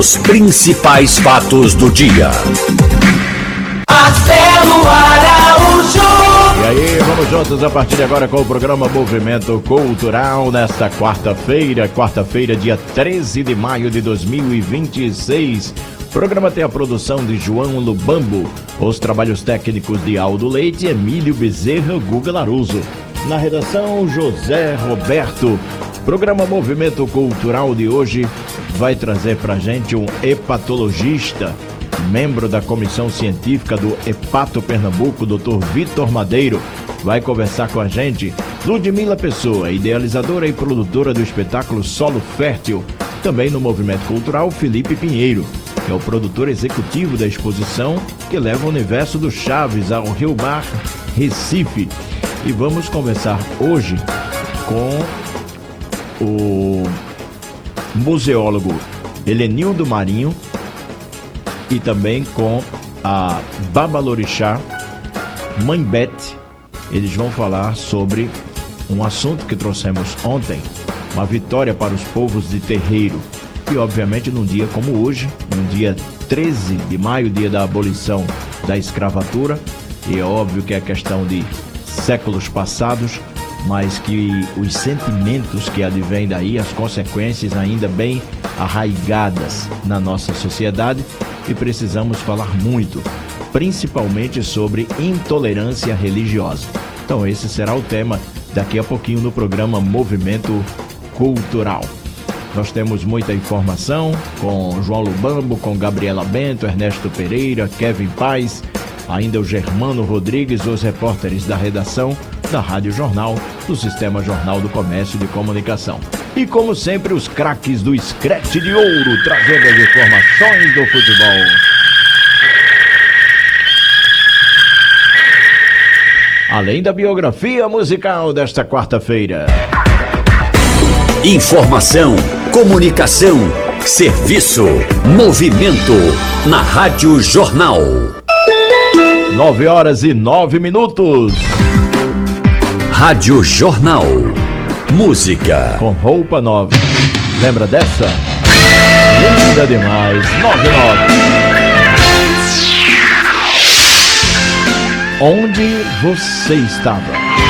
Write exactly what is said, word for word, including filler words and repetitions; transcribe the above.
Os principais fatos do dia. Marcelo Araújo. E aí, vamos juntos a partir de agora com o programa Movimento Cultural nesta quarta-feira, quarta-feira, dia treze de maio de dois mil e vinte e seis. O programa tem a produção de João Lubambo, os trabalhos técnicos de Aldo Leite, Emílio Bezerra, Guga Laruso. Na redação, José Roberto. Programa Movimento Cultural de hoje vai trazer pra gente um hepatologista, membro da comissão científica do Hepato Pernambuco, doutor Vitor Madeiro. Vai conversar com a gente Ludmila Pessoa, idealizadora e produtora do espetáculo Solo Fértil. Também no Movimento Cultural, Felipe Pinheiro, que é o produtor executivo da exposição que leva o universo do Chaves ao Rio Mar, Recife. E vamos conversar hoje com o museólogo Helenildo Marinho e também com a Babalorixá, Mãe Bete. Eles vão falar sobre um assunto que trouxemos ontem, uma vitória para os povos de terreiro. E obviamente num dia como hoje, no dia treze de maio, dia da abolição da escravatura, e é óbvio que é questão de séculos passados, mas que os sentimentos que advêm daí, as consequências ainda bem arraigadas na nossa sociedade, e precisamos falar muito, principalmente sobre intolerância religiosa. Então esse será o tema daqui a pouquinho no programa Movimento Cultural. Nós temos muita informação com João Lubambo, com Gabriela Bento, Ernesto Pereira, Kevin Paz, ainda o Germano Rodrigues, os repórteres da redação da Rádio Jornal, do Sistema Jornal do Comércio de Comunicação. E como sempre, os craques do Scratch de Ouro, trazendo as informações do futebol. Além da biografia musical desta quarta-feira. Informação, comunicação, serviço, movimento na Rádio Jornal. Nove horas e nove minutos. Rádio Jornal. Música. Com roupa nova. Lembra dessa? Linda demais. Nove nove. Onde você estava?